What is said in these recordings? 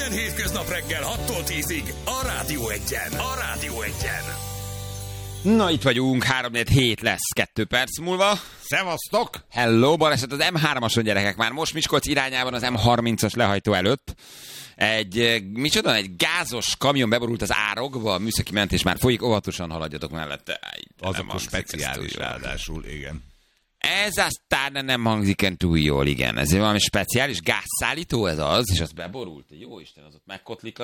Minden hétköznap reggel 6-tól 10-ig a Rádió Egyen. A Rádió Egyen. Na, itt vagyunk, 3-4-7 lesz 2 perc múlva. Szevasztok! Hello, baleset az M3-ason, gyerekek, már most Miskolc irányában az M30-as lehajtó előtt. Egy gázos kamion beborult az árokba, a műszaki mentés már folyik, óvatosan haladjatok mellette. Az akkor speciális ráadásul, igen. Ez aztán nem hangzik túl jól, igen. Ez valami speciális gázszállító ez az, és az beborult. Jó Isten, az ott megkotlik,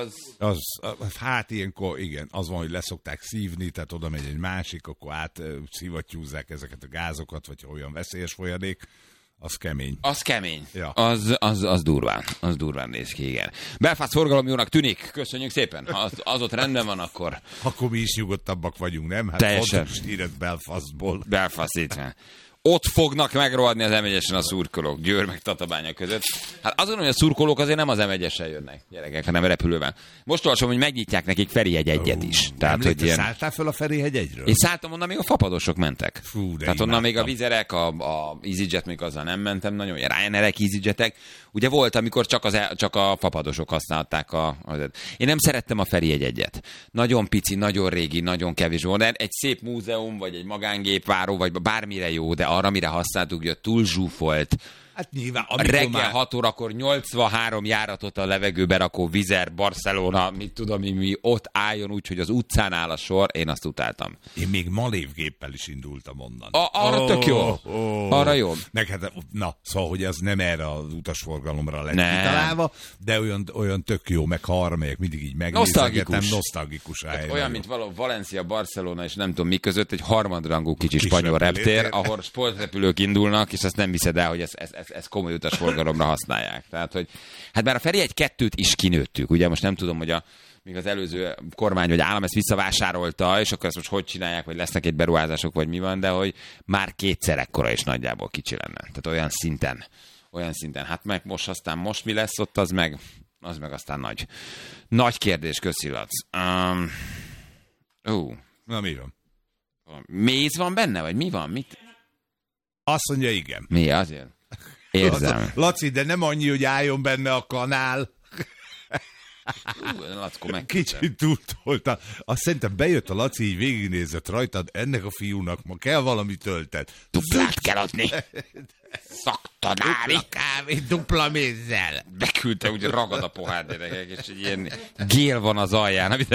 Hát ilyenkor, igen, az van, hogy leszokták szívni, tehát oda megy egy másik, akkor átszivattyúzzák ezeket a gázokat, vagy olyan veszélyes folyadék. Az kemény. Az kemény. Ja. Az durván. Az durván néz ki, igen. Belfast forgalom jónak tűnik. Köszönjük szépen. Ha az ott rendben van, akkor... Akkor mi is nyugodtabbak vagyunk, nem? Hát teljesen. Híret Belfastból. Belfast itt van. Ott fognak megrohadni az M1-esen a szurkolók, Győr meg Tatabánya között. Hát azon, hogy a szurkolók azért nem az M1-esen jönnek, gyerekek, hanem repülőben. Most olvasom, hogy megnyitják nekik Ferihegy 1-et is. Tehát, hogy ilyen... Szálltál föl a Ferihegy 1-ről? Én szálltam, onnan még a fapadosok mentek. Fú, tehát onnan még a vizerek, a EasyJet, még azzal nem mentem nagyon, a Ryanairek, EasyJetek. Ugye volt, amikor csak a fapadosok használták Én nem szerettem a Ferihegy 1-et. Nagyon pici, nagyon régi, nagyon kevés volt. Egy szép múzeum, vagy egy magángépváró, vagy bármire jó, de arra, mire használtuk, hogy túl zsúfolt. Hát nyilván, reggel 6 órakor 83 járatot a levegőbe rakó Vizer, Barcelona, mit tudom mi ott álljon úgy, hogy az utcán áll a sor, én azt utáltam. Én még malévgéppel is indultam onnan. Arra tök jó. Arra jó. Szóval, hogy ez nem erre az utasforgalomra lett kitalálva, de olyan tök jó, meg ha arra megyek, mindig így megnézegetem. Nosztalgikus hely. Olyan, mint Valencia, Barcelona és nem tudom mi között egy harmadrangú kicsi spanyol reptér, ahol sportrepülők indulnak, és azt nem hiszed el, hogy ez komoly utasforgalomra használják. Tehát, hogy hát már a Ferihegy 2-t is kinőttük. Ugye most nem tudom, hogy még az előző kormány vagy állam ezt visszavásárolta, és akkor ezt most hogy csinálják, vagy lesznek egy beruházások, vagy mi van, de hogy már kétszer ekkora és nagyjából kicsi lenne. Tehát olyan szinten. Hát meg most mi lesz ott, az meg aztán nagy kérdés, köszi, Lac. Na, mi van? Méz van benne, vagy mi van? Mit? Azt mondja, igen. Mi azért? Érzem. Laci, de nem annyi, hogy álljon benne a kanál. Kicsit túltolta. Azt szerintem bejött a Laci, így végignézett rajtad, ennek a fiúnak ma kell valami töltet. Duplát kell adni. Szaktanári. Dupla kávé, dupla mézzel. Beküldte, úgy ragad a pohár, gyerekek, és egy ilyen gél van az alján, amit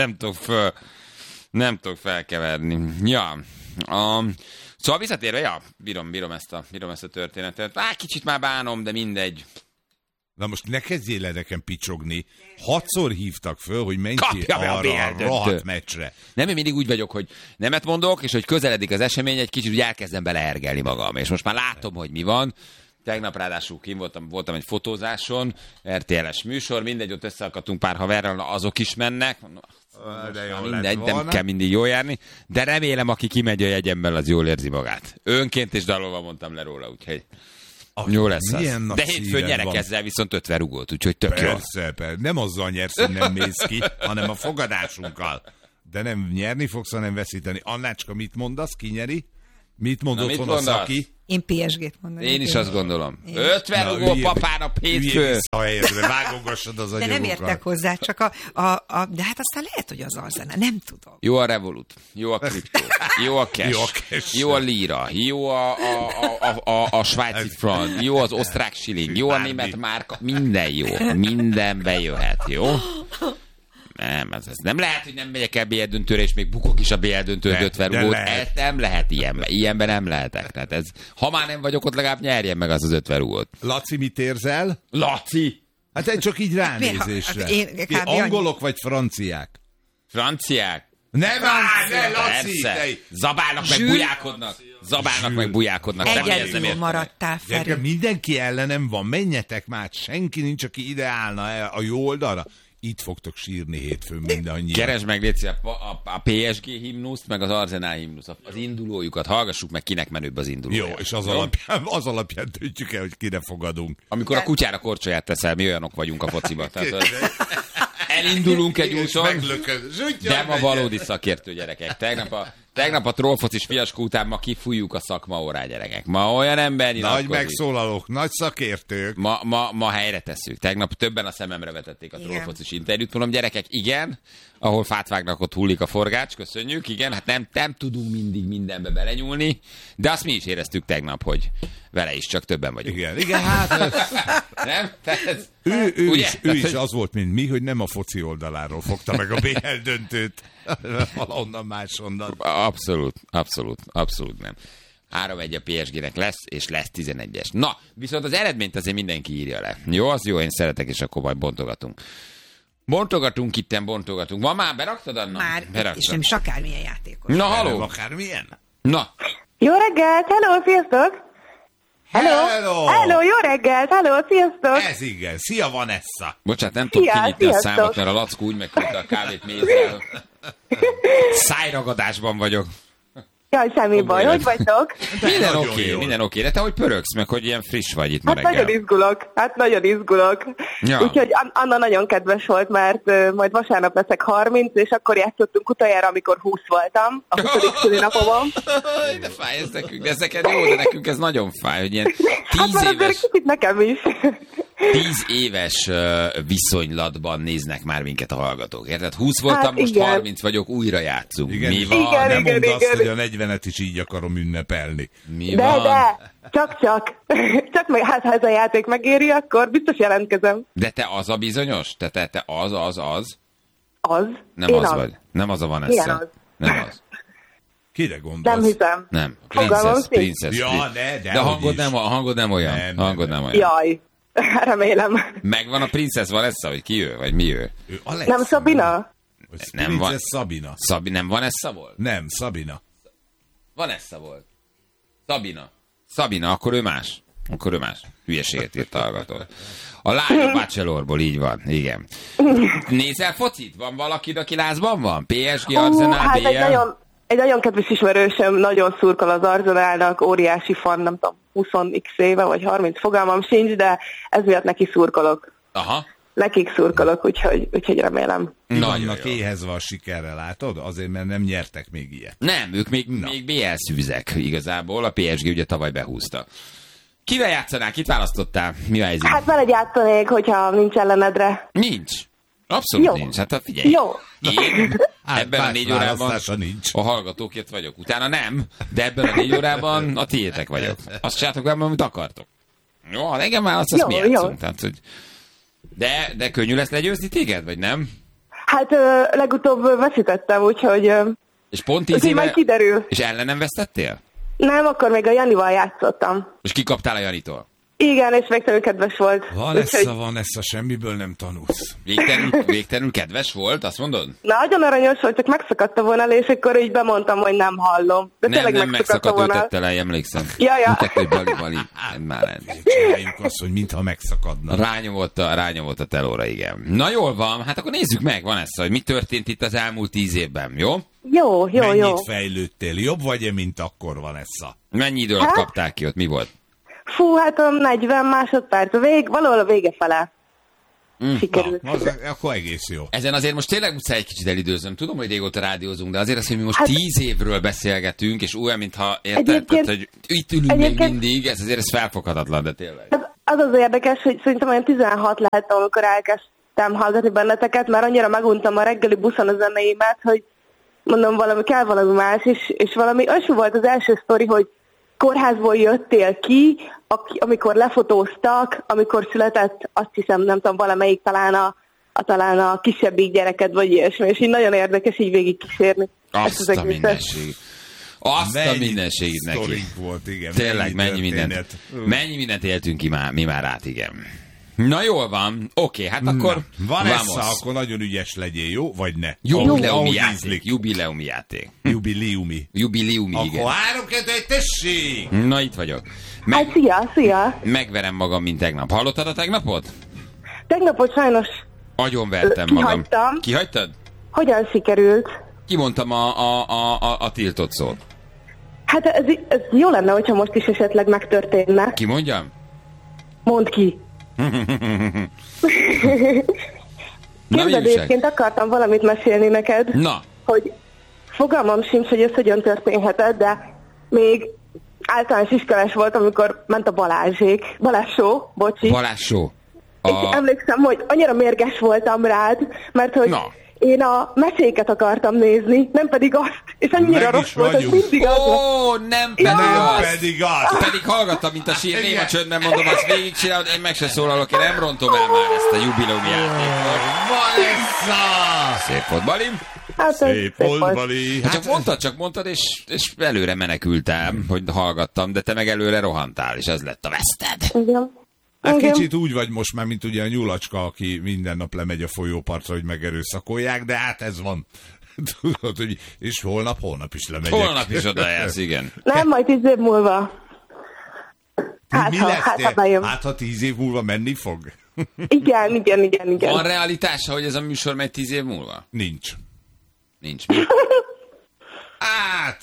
nem tudok felkeverni. Ja, szóval visszatérve, bírom ezt a történetet. Kicsit már bánom, de mindegy. Na most ne kezdjél le nekem picsogni. 6-szor hívtak föl, hogy menj ki arra a rohadt meccsre. Nem, én mindig úgy vagyok, hogy nemet mondok, és hogy közeledik az esemény, egy kicsit úgy elkezdem beleergelni magam. És most már látom, hogy mi van. Tegnap ráadásul voltam egy fotózáson, RTL-es műsor, mindegy, ott összeakadtunk pár haverral, azok is mennek. Mindegy, nem kell mindig jól járni, de remélem, aki kimegy a jegyemmel, az jól érzi magát. Önként és dalolva mondtam le róla, úgyhogy jó lesz az. De hétfőn nyerek ezzel viszont 50 rugót, úgyhogy tök jó. Persze, nem azzal nyersz, hogy nem mész ki, hanem a fogadásunkkal. De nem nyerni fogsz, hanem veszíteni. Annácska, mit mondasz? Ki nyeri? Mit mondott volna a Szaki? Én PSG-t mondom. Én is azt gondolom. 50 rugó papának hétfő. Vágogassad az anyagokat. De nem értek hozzá, csak de hát aztán lehet, hogy az Arsenal, nem tudom. Jó a Revolut, jó a kriptó, jó a cash, jó a lira, jó a svájci franc, jó az osztrák shilling, jó a német márka, minden jó, minden bejöhet, jó? Nem, ez nem lehet, hogy nem megyek el BL döntőre, és még bukok is a BL döntőt 50 rugót. Ez nem lehet ilyenben nem lehetek. Tehát ez, ha már nem vagyok ott, legalább nyerjen meg az 50 rugót. Laci, mit érzel? Laci! Hát csak így ránézésre. Angolok vagy franciák? Franciák? Nem Laci! Zabálnak meg bujálkodnak. Egyedül maradtál, Feri. Mindenki ellenem van, menjetek már, senki nincs, aki ide állna a jó oldalra. Itt fogtok sírni hétfőn mindannyian. Keresd meg, Léci, a PSG himnuszt, meg az Arsenal himnuszt, az indulójukat. Hallgassuk meg, kinek menőbb az indulója. Jó, és az alapján döntjük el, hogy kire fogadunk. Amikor a kutyára korcsolyát teszel, mi olyanok vagyunk a fociba. Tehát, elindulunk egy úton, de ma valódi szakértő, gyerekek. Tegnap a trollfocis fiaskó után ma kifújjuk a szakmaórá, gyerekek. Ma olyan ember nyilatkozik. Nagy megszólalók, nagy szakértők. Ma helyre tesszük. Tegnap többen a szememre vetették a trollfocis interjút. Mondom, gyerekek, igen, ahol fát vágnak, ott hullik a forgács, köszönjük, igen, hát nem tudunk mindig mindenbe belenyúlni, de azt mi is éreztük tegnap, hogy vele is csak többen vagyunk. Igen, hát nem? ő is az volt, mint mi, hogy nem a foci oldaláról fogta meg a BL döntőt. Valahonnan máshonnan. Abszolút nem. 3-1 a PSG-nek lesz, és lesz 11-es. Na, viszont az eredményt azért mindenki írja le. Jó, az jó, én szeretek, és akkor majd bontogatunk. Bontogatunk. Van már, beraktad, Anna? Már, beraktad. És nem is akármilyen játékos. Na, haló. Akármilyen? Na. Jó reggelt, hello, sziasztok! Hello, jó reggelt, hello, sziasztok! Ez igen, szia Vanessa! Bocsánat, nem tudom kinyitni a számot, mert a Lackó úgy megküldte a kávét mézzel. Szájragadásban vagyok. Jaj, semmi baj, hogy vagytok? Minden oké, de te hogy pörögsz meg, hogy ilyen friss vagy itt ma Hát reggel? nagyon izgulok. Ja. Úgyhogy Anna nagyon kedves volt, mert majd vasárnap leszek 30, és akkor játszottunk utoljára, amikor 20 voltam, a 20. szülinapomon. De fáj ez nekünk, de ez neked jó, de nekünk ez nagyon fáj, hogy ilyen 10 Hát már azért éves... kicsit nekem is. 10 éves viszonylatban néznek már minket a hallgatók, érted? 20 voltam, Hát most igen. 30 vagyok, újra játszunk. Igen. Mi van? Igen, Nem mondd igen, azt, igen. hogy a 40-et is így akarom ünnepelni. Mi De, van? csak meg, hát ha ez a játék megéri, akkor biztos jelentkezem. De te az a bizonyos? Te az? Az? Nem Én az vagy. Nem az a Milyen Vanessa. az? Nem az. Kire gondolsz? Nem hiszem. Nem. Fogalmam Princess. Ja, de a hangod hogy is. hangod nem olyan. Nem. Hangod nem olyan. Jaj, remélem. Megvan a Princess Vanessa, hogy ki ő? Vagy mi ő? Ő Alexa, Nem Szabina? Vagy Nem van. Princess Szabina. Nem Vanessa volt? Nem, Szabina. Vanessa volt. Szabina, akkor ő más. Hülyeséget írt a hallgató. A lány a Bachelorból, így van, igen. Nézel focit? Van valaki, aki lázban van? PSG, Arsenal, Hát BL? egy nagyon kedves ismerősöm nagyon szurkol az Arsenalnak, óriási fan, nem tudom, 20x éve, vagy 30, fogalmam sincs, de ez miatt neki szurkolok. Aha. Nekik szurkolok, úgyhogy remélem. Vannak éhezve a sikerre, látod? Azért, mert nem nyertek még ilyet. Nem, ők még BL szűzek igazából, a PSG ugye tavaly behúzta. Kivel játszanál? Kit választottál? Mi a helyzet? Hát veled játszanék, hogyha nincs ellenedre. Nincs. Abszolút Jó. nincs. Hát figyelj. Jó. Én ebben a más 4 órában választása nincs. a hallgatókért vagyok. Utána nem, de ebben a 4 órában a tiétek vagyok. Azt csináltok velem, amit akartok. Jó, ha engem választasz, mi játszunk. Tehát, hogy... De könnyű lesz legyőzni téged, vagy nem? Hát legutóbb veszítettem, úgyhogy És pont 10 úgyhogy majd éve... kiderül. És ellenem vesztettél? Nem, akkor még a Janival játszottam. És kikaptál a Janitól? Igen, és végtelenül kedves volt. Vanessa, semmiből nem tanulsz. Végtelenül kedves volt, azt mondod? Nagyon aranyos volt, csak megszakadta volna, és akkor így bemondtam, hogy nem hallom. De tényleg Nem megszakadt, ő volna. tette le, emlékszem. Ja. Úgy hogy bali. Már Csináljuk azt, hogy mintha megszakadna. rányomott a telóra, igen. Na jól van, hát akkor nézzük meg, Vanessa, hogy mi történt itt az elmúlt 10 évben, jó? Jó. Mennyit fejlődtél? Jobb vagy-e, mint akkor, Vanessa? Mennyi idő alatt kapták ki ott, mi volt? Fú, hát a 40 másodperc, valahol a vége fele. Sikerült. Akkor egész jó. Ezen azért most tényleg muszáj egy kicsit elidőzöm. Tudom, hogy régóta rádiózunk, de azért az, hogy mi most 10 évről beszélgetünk, és olyan, mintha érted, hogy itt ülünk még mindig, ez azért ez felfoghatatlan, de tényleg. Az érdekes, hogy szerintem olyan 16 lehettem, amikor elkezdtem hallgatni benneteket, mert annyira meguntam a reggeli buszon a zenéimet, hogy mondom, valami más, és valami olyasmi volt az első sztori, hogy kórházból jöttél ki, amikor lefotóztak, amikor született, azt hiszem, nem tudom, valamelyik talán a kisebbik gyereked, vagy ilyesmi, és így nagyon érdekes így végigkísérni. Azt a mindenség. Azt a mindenségét neki. Volt, igen. Tényleg, mennyi mindent éltünk ki mi már át, igen. Na jól van, oké, hát akkor Vanessa, akkor nagyon ügyes legyél, jó? Vagy ne? Jubileumi játék. Jubileumi, igen. Akkor 3-2-1, tessék! Na, itt vagyok. Hát szia! Megverem magam, mint tegnap. Hallottad a tegnapot? Tegnapot sajnos Agyonvertem magam. Kihagytad? Hogyan sikerült? Kimondtam a tiltott szót. Hát ez jó lenne, hogyha most is esetleg megtörténne. Kimondjam? Mondd ki. Képzeld, egyébként akartam valamit mesélni neked. Na. Hogy fogalmam sincs, hogy ez hogyan történhetett, de még általános iskolás volt, amikor ment a Balázs show, bocsi. Balázs show. És emlékszem, hogy annyira mérges voltam rád, mert hogy én a meséket akartam nézni, nem pedig azt, és annyira rossz volt, hogy mindig az. Nem pedig az. Pedig hallgattam, mint a sír, néma csöndben mondom, azt végigcsinálod, én meg se szólalok, én nem rontom el már ezt a jubileumi játékot. Valessa! Szép volt, Bali. Hát szép volt, Bali. Csak mondtad, és előre menekültem, hogy hallgattam, de te meg előre rohantál, és ez lett a veszted. Igen. Hát kicsit úgy vagy most már, mint ugye a nyulacska, aki minden nap lemegy a folyópartra, hogy megerőszakolják, de hát ez van. Tudod, hogy és holnap is lemegyek. Holnap is odaérsz, igen. Nem, majd 10 év múlva. Hát, ha 10 év múlva menni fog? Igen. Van realitása, hogy ez a műsor megy 10 év múlva? Nincs. Hát!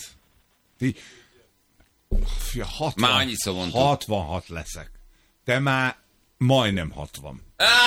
66 leszek. Te már majdnem 60.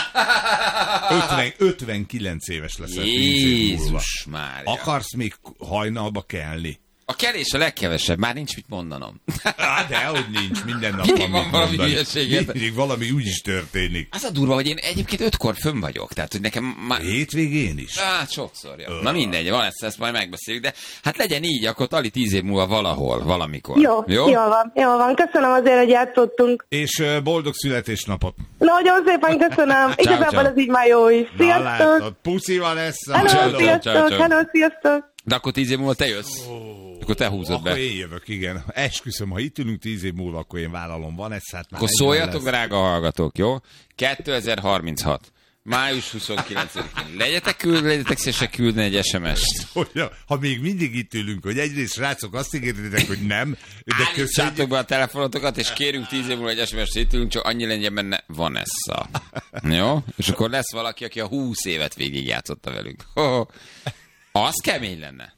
59 éves leszel 10 év múlva. Jézus Mária. Akarsz még hajnalba kelni? A kelés a legkevesebb, már nincs mit mondanom. Dehogy nincs, minden nap van mit mondani. Mindig valami úgy is történik. Az a durva, hogy én egyébként 5-kor fönn vagyok, tehát hogy nekem már... Hétvégén is? Hát sokszor, jó. Na mindegy, van ezt majd megbeszéljük, de hát legyen így, akkor tali 10 év múlva valahol, valamikor. Jól van. Köszönöm azért, hogy játszottunk. És boldog születésnapot. Nagyon szépen köszönöm. Igazából ez így már jó is. Sziasztok! Puszi Vanessa! Hello, sziasztok! De akkor 10 év múlva te jössz? Akkor te húzod be. Akkor én jövök, igen. Esküszöm, ha itt ülünk 10 év múlva, akkor én vállalom Vanessát. Akkor szóljatok, drága hallgatók, jó? 2036. Május 29-én. Legyetek szívesek küldeni egy SMS-t. Ha még mindig itt ülünk, hogy egyrészt, srácok, azt ígéritek, hogy nem. Állítsátok be a telefonotokat, és kérünk 10 év múlva egy SMS-t, itt ülünk, csak annyi legyen benne Vanessa. Jó? És akkor lesz valaki, aki a 20 évet végigjátszotta velünk. Az kemény lenne.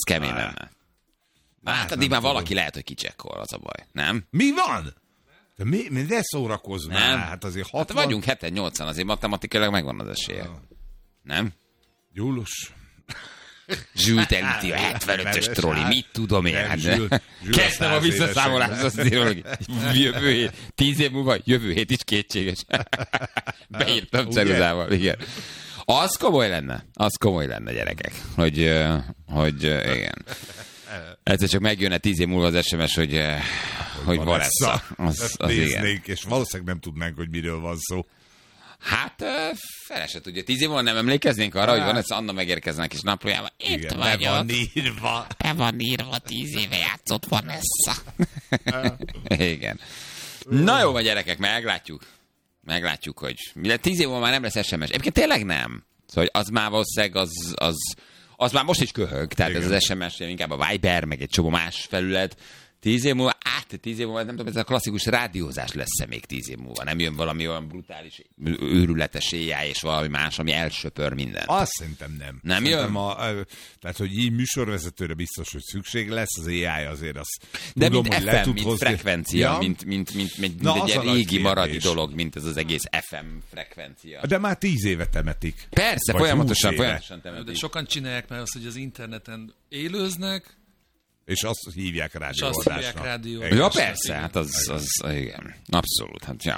Hát addig már valaki lehet, hogy kicsekkol, az a baj. Nem? Mi van? De szórakozz már. Hát azért 60... Hát vagyunk 7-8-an, azért matematikailag megvan az esélye. Nem? Gyulus. Zsült elüti a 75-ös troli, mit tudom én? Kezdtem a visszaszámolást, azt írom, jövő hét, 10 év múlva, jövő hét is kétséges. Beírtam ceruzával, igen. Az komoly lenne, gyerekek, hogy igen. Egyszer csak megjönne 10 év múlva az SMS, hogy Vanessa. Az igen. És valószínűleg nem tudnánk, hogy miről van szó. Hát, fele se tudja. 10 év múlva nem emlékeznénk arra, hogy Vanessa Anna megérkezne a kis naplójában. Itt vagyok. Be van írva, 10 éve játszott Vanessa. Igen. Na jó, gyerekek, meglátjuk, hogy 10 év múlva már nem lesz SMS. Egyébként tényleg nem. Szóval az már valószínűleg az már most is köhög. Tehát igen. Ez az SMS, inkább a Viber, meg egy csomó más felület. 10 év múlva, nem tudom, ez a klasszikus rádiózás lesz még 10 év múlva. Nem jön valami olyan brutális, őrületes AI és valami más, ami elsöpör mindent. Azt szerintem nem. Nem jön? Tehát, hogy így műsorvezetőre biztos, hogy szükség lesz, az AI azért az de tudom, mint hogy FM, le tud mint hozni. frekvencia, ja? mint egy ilyen régi maradi dolog, mint ez az egész FM frekvencia. De már 10 éve temetik. Persze, folyamatosan temetik. De sokan csinálják már azt, hogy az interneten élőznek, és azt hívják rádióadásnak. Ja, persze, hát az igen. Abszolút, hát ja.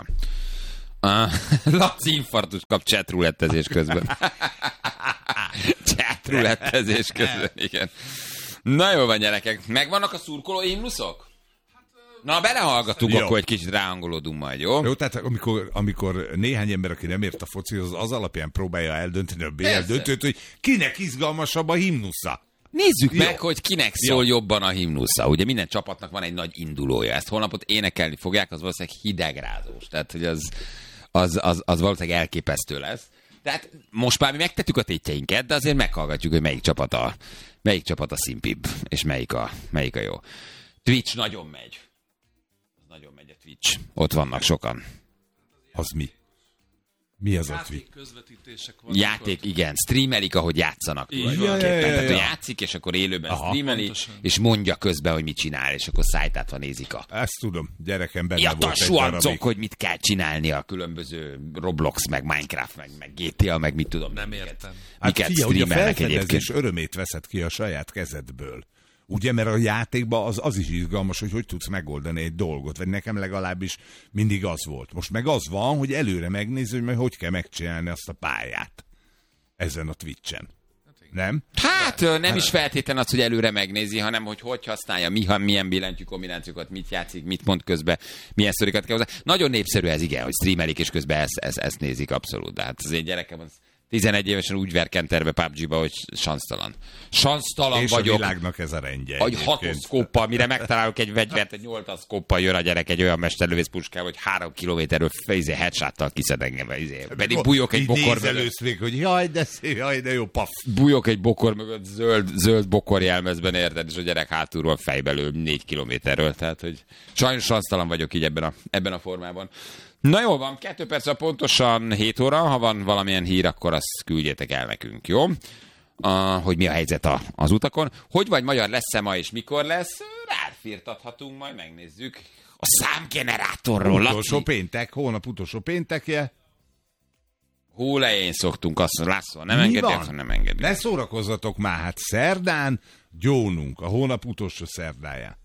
Laci infarktus kap chatrulettezés közben. Chatrulettezés közben, igen. Na jó van, gyerekek. Megvannak a szurkoló himnuszok? Na, belehallgatunk, jó. Akkor egy kicsit ráhangolódunk majd, jó? Jó, tehát amikor néhány ember, aki nem ért a focihoz, az alapján próbálja eldönteni a BL döntőt, hogy kinek izgalmasabb a himnusza. Nézzük meg, hogy kinek szól jobban a himnusza. Ugye minden csapatnak van egy nagy indulója. Ezt holnapot énekelni fogják, az valószínűleg hidegrázós. Tehát, hogy az valószínűleg elképesztő lesz. Tehát most már mi megtettük a tétjeinket, de azért meghallgatjuk, hogy melyik csapat a szimpibb, és melyik a jó. Twitch nagyon megy. Nagyon megy a Twitch. Ott vannak sokan. Az mi? Mi az a Twitch? Közvetítések vannak. Játék, igen, streamelik, ahogy játszanak. Tehát játszik, és akkor élőben streameli, és mondja közben, hogy mit csinál, és akkor szájtátva nézik Ezt tudom, gyerekem benne volt egy darabig. Hogy mit kell csinálni a különböző Roblox, meg Minecraft, meg GTA, meg mit tudom. Nem értem. Hát figyelj, hogy a felfedezés örömét veszed ki a saját kezedből. Ugye, mert a játékban az is izgalmas, hogy tudsz megoldani egy dolgot, vagy nekem legalábbis mindig az volt. Most meg az van, hogy előre megnézed, hogy hogy kell megcsinálni azt a pályát ezen a Twitch-en. Nem? Hát nem is feltétlenül az, hogy előre megnézi, hanem hogy használja, milyen billentyű kombinációkat, mit játszik, mit mond közben, milyen sztorikat kell hozzá. Nagyon népszerű ez, igen, hogy streamelik, és közben ezt nézik abszolút. De hát az én gyerekem az 11 évesen úgy verkenterbe PUBG-ba, hogy sansztalan. Sansztalan és vagyok. És a világnak ez a rendje. Hogy 6 szkóppal, mire megtalálok egy vegyvert, egy 8 szkóppal jön a gyerek egy olyan mesterlövész puskával, hogy 3 kilométerről headshottal kiszed engem. Pedig bújok egy bokor mögött. Még, hogy jaj, de szép, jaj, de jó, paf. Bújok egy bokor mögött, zöld bokor jelmezben, érted, és a gyerek hátulról fejbelül 4 kilométerről. Tehát, hogy sajnos sansztalan vagyok így ebben a formában. Na jól van, 2 perc pontosan 7 óra, ha van valamilyen hír, akkor azt küldjétek el nekünk, jó? Hogy mi a helyzet az utakon. Hogy vagy magyar, lesz-e ma és mikor lesz? Ráfirtathatunk, majd megnézzük. A számgenerátorról, utolsó péntek, hónap utolsó péntekje. Hólején szoktunk, azt László, nem engedjük, nem engedjük. Ne szórakozzatok már, hát szerdán gyónunk, a hónap utolsó szerdáján.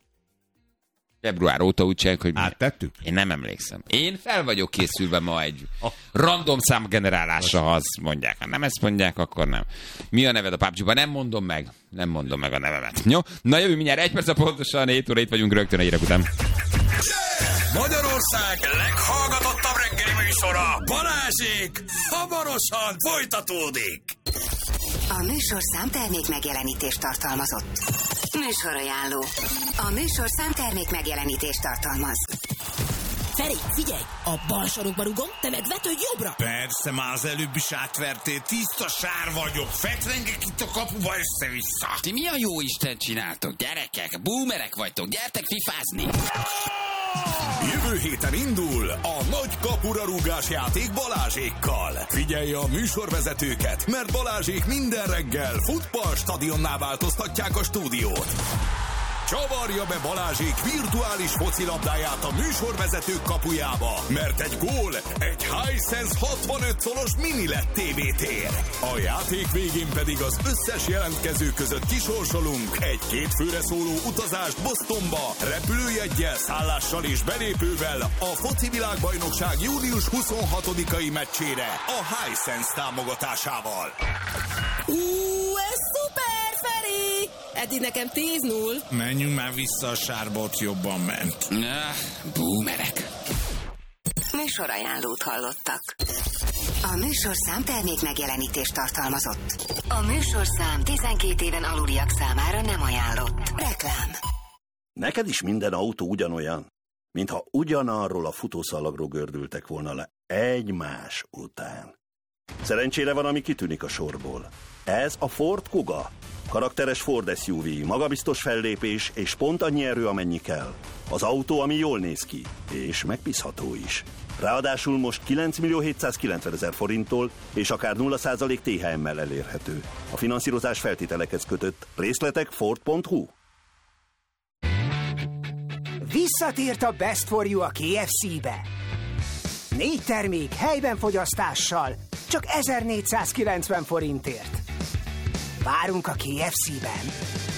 Február óta úgy csináljuk, hogy áttettük? Én nem emlékszem. Én fel vagyok készülve ma egy random számgenerálásra, ha azt mondják. Ha nem ezt mondják, akkor nem. Mi a neved a PUBG-ban? Nem mondom meg a nevemet. Jó? Na jövő mindjárt 1 perc pontosan 7 óra, itt vagyunk rögtön a hírek után. Magyarország leghallgatottabb reggeli műsora, Balázsék, hamarosan folytatódik. A műsorszám termék megjelenítést tartalmazott. Műsorajánló. A műsorszám termék megjelenítést tartalmaz. Feri, figyelj! A bal sarokba rugom, te meg vetődj jobbra! Persze, már az előbb is átvertél, tiszta sár vagyok, fetrengek itt a kapuba össze-vissza. Ti mi a jó Isten csináltok, gyerekek? Boomerek vagytok, gyertek fifázni! Jövő héten indul a nagy kapura rúgás játék Balázsékkal. Figyelj a műsorvezetőket, mert Balázsék minden reggel futballstadionná változtatják a stúdiót. Csavarja be Balázsék virtuális focilabdáját a műsorvezetők kapujába, mert egy gól egy Hisense 65 szolos mini LED TV-tér. A játék végén pedig az összes jelentkező között kisorsolunk egy 2 főre szóló utazást Bostonba, repülőjeggyel, szállással és belépővel a foci világbajnokság június 26-ai meccsére a Hisense támogatásával. Ez szuper, Feri! Eddig nekem 10-0. Menjünk már vissza a sárba, ott jobban ment. Boomerek. Műsorajánlót hallottak. A műsorszám termék megjelenítést tartalmazott. A műsorszám 12 éven aluliak számára nem ajánlott. Reklám. Neked is minden autó ugyanolyan, mintha ugyanarról a futószalagról gördültek volna le egymás után. Szerencsére van, ami kitűnik a sorból. Ez a Ford Kuga. Karakteres Ford SUV, magabiztos fellépés és pont annyi erő, amennyi kell. Az autó, ami jól néz ki, és megbízható is. Ráadásul most 9.790.000 forinttól és akár 0% THM-mel elérhető. A finanszírozás feltételekhez kötött. Részletek Ford.hu. Visszatért a Best for You a KFC-be. 4 termék helyben fogyasztással, csak 1490 forintért. Várunk a KFC-ben.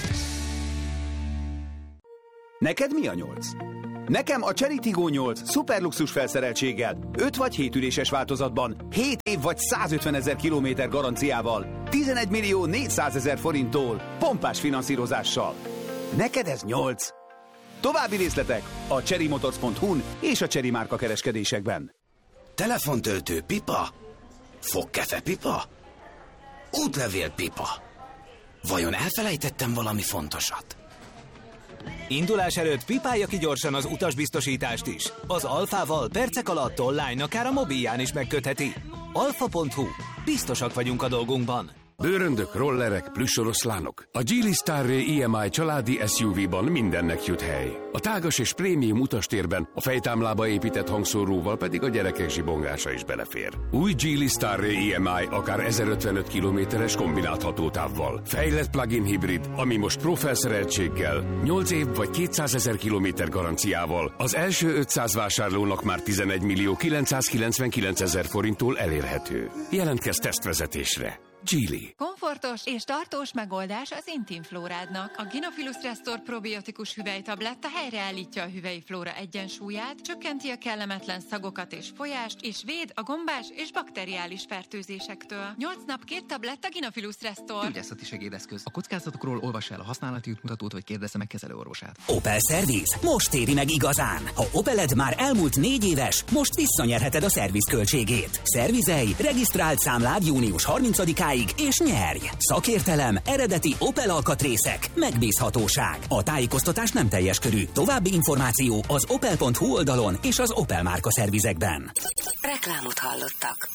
Neked mi a 8? Nekem a Cherry Tiggo 8 szuperluxus felszereltséggel, 5 vagy 7 üléses változatban, 7 év vagy 150 000 kilométer garanciával, 11.400.000 forinttól, pompás finanszírozással. Neked ez 8. További részletek a cherrymotors.hu-n és a Cherry márka kereskedésekben. Telefontöltő pipa? Fogkefe pipa? Útlevél pipa? Vajon elfelejtettem valami fontosat? Indulás előtt pipálja ki gyorsan az utasbiztosítást is. Az Alfával percek alatt online, akár a mobilján is megkötheti. Alfa.hu. Biztosak vagyunk a dolgunkban. Bőröndök, rollerek, plüssoroszlánok. A Geely Starray EMI családi SUV-ban mindennek jut hely. A tágas és prémium utastérben a fejtámlába épített hangszóróval pedig a gyerekek zsibongása is belefér. Új Geely Starray EMI akár 1055 kilométeres kombinált hatótávval. Fejlett plug-in hibrid, ami most Pro felszereltséggel, 8 év vagy 200 000 kilométer garanciával az első 500 vásárlónak már 11 millió 999 000 forinttól elérhető. Jelentkezz tesztvezetésre. Geely. Komfortos és tartós megoldás az Intimflórádnak. A Gynophilus Restore probiotikus hüvelytabletta helyreállítja a hüvelyi flóra egyensúlyát, csökkenti a kellemetlen szagokat és folyást, és véd a gombás és bakteriális fertőzésektől. 8 nap 2 tabletta Gynophilus Restore. Gyógyászati segédeszköz. A kockázatokról olvass el a használati útmutatót, vagy kérdezze meg kezelőorvosát. Opel Service. Most éri meg igazán. Ha Opeled már elmúlt 4 éves, most visszanyerheted a szerviz költségét. Szervizelj, regisztrált számlád június 30-áig és nyerj! Szakértelem, eredeti Opel alkatrészek, megbízhatóság. A tájékoztatás nem teljes körű. További információ az opel.hu oldalon és az Opel márka szervizekben. Reklámot hallottak.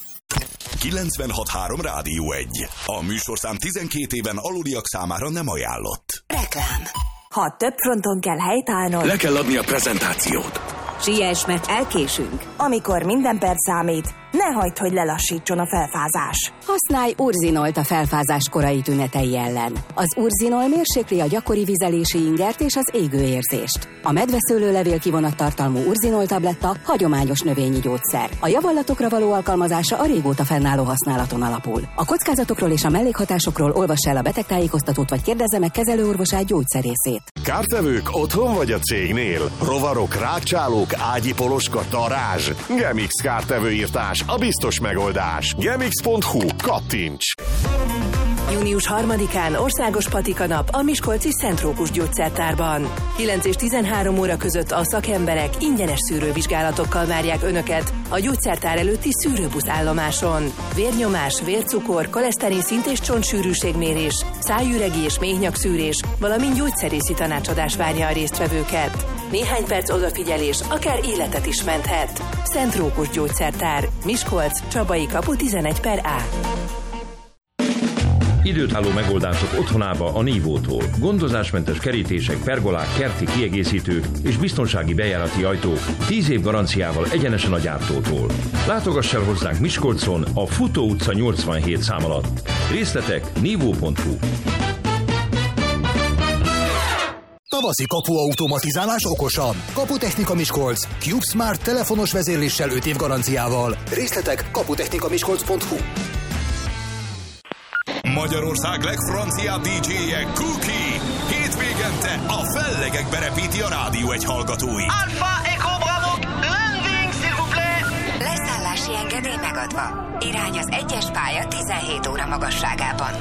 96.3 Rádió 1. A műsorszám 12 éven aluliak számára nem ajánlott. Reklám. Ha több fronton kell helytállnod, Le kell adni a prezentációt. Siess, mert elkésünk. Amikor minden perc számít, ne hagyd, hogy lelassítson a felfázás. Használj Urzinolt a felfázás korai tünetei ellen. Az Urzinol mérsékli a gyakori vizelési ingert és az égőérzést. A medveszőlőlevél kivonattartalmú Urzinol tabletta hagyományos növényi gyógyszer. A javallatokra való alkalmazása a régóta fennálló használaton alapul. A kockázatokról és a mellékhatásokról olvass el a betegtájékoztatót, vagy kérdezze meg kezelőorvosát, gyógyszerészét. Kártevők otthon vagy a cégnél? Rovarok, rákcsálók, ágyi poloska, darázs. Gemix kártevőírtás a biztos megoldás. Gemix.hu. Kattints! Június 3-án országos patikanap a Miskolci Szent Rókus gyógyszertárban. 9 és 13 óra között a szakemberek ingyenes szűrővizsgálatokkal várják Önöket a gyógyszertár előtti szűrőbusz állomáson. Vérnyomás, vércukor, koleszterin szint és csontsűrűségmérés, szájüregi és méhnyakszűrés, valamint gyógyszerészi tanácsadás várja a résztvevőket. Néhány perc odafigyelés akár életet is menthet. Szent Rókus gyógyszertár, Miskolc, Csabai kapu 11/A. Időtálló megoldások otthonába a Nívótól. Gondozásmentes kerítések, pergolák, kerti kiegészítők és biztonsági bejárati ajtók 10 év garanciával egyenesen a gyártótól. Látogass el hozzánk Miskolcon a Futó utca 87 szám alatt. Részletek nívó.hu. Tavaszi kapuautomatizálás okosan. Kaputechnika Miskolc. CubeSmart telefonos vezérléssel 5 év garanciával. Részletek kaputechnikamiskolc.hu. Magyarország legfranciább DJ-je Cookie. Hétvégente a fellegekbe repíti a Rádió 1 hallgatói. Alpha Echo Bravo, landing, s'il vous plaît! Leszállási engedély megadva. Irány az 1-es pálya 17 óra magasságában.